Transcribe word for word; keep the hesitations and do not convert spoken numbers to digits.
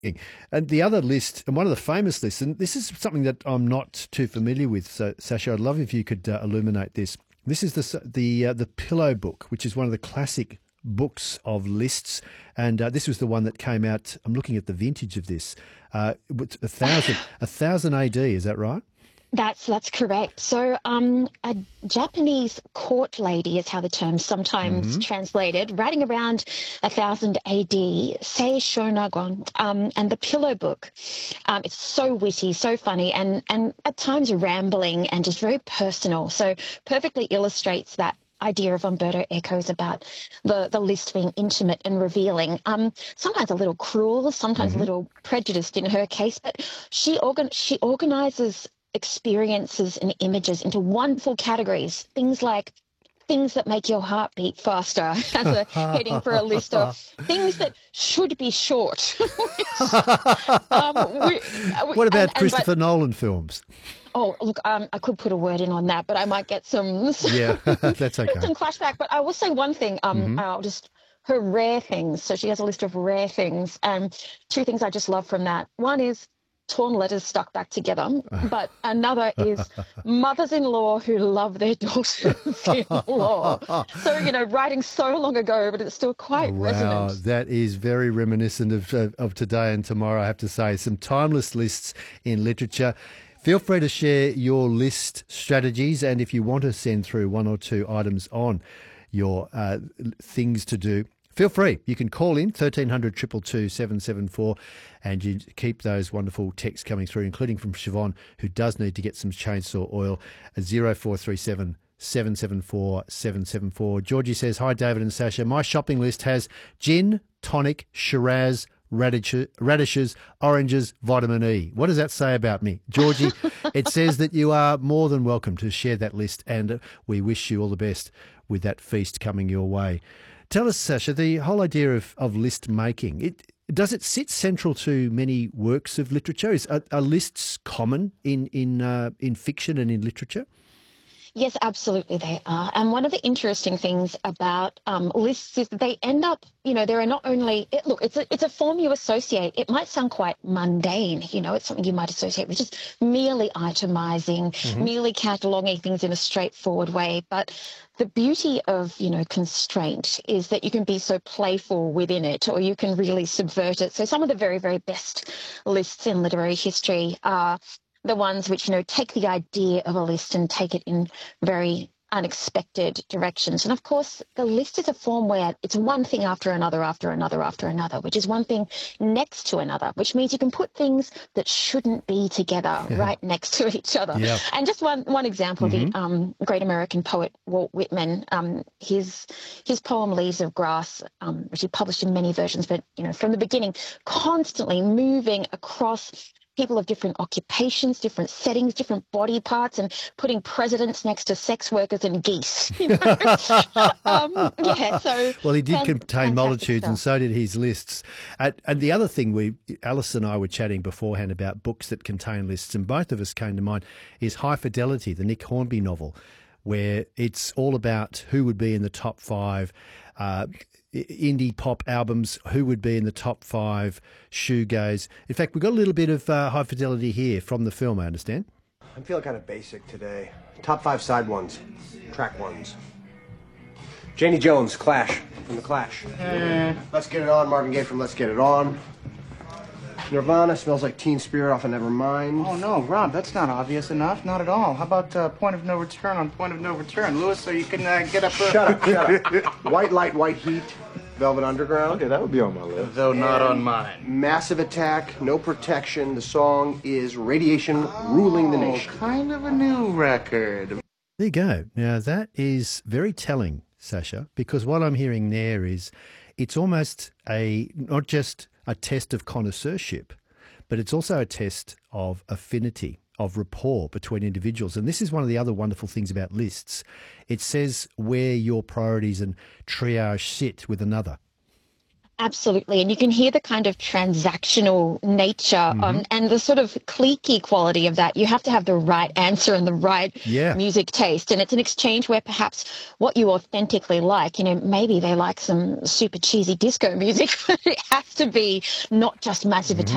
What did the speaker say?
And the other list, and one of the famous lists, and this is something that I'm not too familiar with, so Sasha, I'd love if you could uh, illuminate this. This is the the uh, the Pillow Book, which is one of the classic books of lists, and uh, this was the one that came out. I'm looking at the vintage of this, uh, with a thousand a thousand A D. Is that right? That's that's correct. So um, a Japanese court lady is how the term's sometimes mm-hmm. translated, writing around one thousand A D, Sei Shonagon, um, and the Pillow Book. Um, it's so witty, so funny, and, and at times rambling and just very personal. So perfectly illustrates that idea of Umberto Eco's about the, the list being intimate and revealing. Um, sometimes a little cruel, sometimes mm-hmm. a little prejudiced in her case, but she organ she organizes experiences and images into wonderful categories, things like things that make your heart beat faster as a heading for a list of things that should be short. um, we, what about and, Christopher and, but, Nolan films? Oh, look, um, I could put a word in on that, but I might get some, yeah, that's okay. some flashback. But I will say one thing. Um, mm-hmm. I'll just her rare things. So she has a list of rare things, and two things I just love from that. One is torn letters stuck back together, but another is mothers-in-law who love their daughters-in-law. So, you know, writing so long ago, but it's still quite wow, resonant. That is very reminiscent of, of, of today and tomorrow, I have to say. Some timeless lists in literature. Feel free to share your list strategies, and if you want to send through one or two items on your uh, things to do, feel free. You can call in thirteen hundred, two two two, seven seven four, and you keep those wonderful texts coming through, including from Siobhan, who does need to get some chainsaw oil, at zero four three seven, seven seven four, seven seven four. Georgie says, hi, David and Sasha. My shopping list has gin, tonic, Shiraz, radishes, radishes, oranges, vitamin E. What does that say about me? Georgie, it says that you are more than welcome to share that list, and we wish you all the best with that feast coming your way. Tell us, Sasha, the whole idea of, of list making, it, does it sit central to many works of literature? Is, are, are lists common in, in, uh, in fiction and in literature? Yes, absolutely they are. And one of the interesting things about um, lists is that they end up, you know, there are not only, it, look, it's a, it's a form you associate. It might sound quite mundane, you know, it's something you might associate with just merely itemizing, mm-hmm. merely cataloging things in a straightforward way. But the beauty of, you know, constraint is that you can be so playful within it, or you can really subvert it. So some of the very, very best lists in literary history are the ones which, you know, take the idea of a list and take it in very unexpected directions. And of course, the list is a form where it's one thing after another, after another, after another, which is one thing next to another, which means you can put things that shouldn't be together yeah. right next to each other. Yeah. And just one one example, mm-hmm. the um, great American poet Walt Whitman, um, his his poem Leaves of Grass, um, which he published in many versions, but, you know, from the beginning, constantly moving across people of different occupations, different settings, different body parts, and putting presidents next to sex workers and geese. You know? um, yeah, so well, he did contain multitudes, stuff. And so did his lists. And, and the other thing, we, Alice and I were chatting beforehand about books that contain lists, and both of us came to mind, is High Fidelity, the Nick Hornby novel, where it's all about who would be in the top five uh, indie pop albums, who would be in the top five shoegaze. In fact, we've got a little bit of uh, High Fidelity here from the film, I understand. I'm feeling kind of basic today. Top five side ones, track ones. Janie Jones, Clash, from The Clash. Mm. Let's Get It On, Marvin Gaye from Let's Get It On. Nirvana, Smells Like Teen Spirit off of Nevermind. Oh, no, Rob, that's not obvious enough. Not at all. How about uh, Point of No Return on Point of No Return, Lewis, so you can uh, get up... Uh... Shut up, shut up. White Light, White Heat, Velvet Underground. Okay, that would be on my list. Though not and on mine. Massive Attack, No Protection. The song is Radiation Ruling the Nation. Oh, kind of a new record. There you go. Now, that is very telling, Sasha, because what I'm hearing there is it's almost a, not just a test of connoisseurship, but it's also a test of affinity, of rapport between individuals. And this is one of the other wonderful things about lists. It says where your priorities and triage sit with another. Absolutely. And you can hear the kind of transactional nature mm-hmm. um, and the sort of cliquey quality of that. You have to have the right answer and the right yeah. music taste. And it's an exchange where perhaps what you authentically like, you know, maybe they like some super cheesy disco music, but it has to be not just Massive Attack.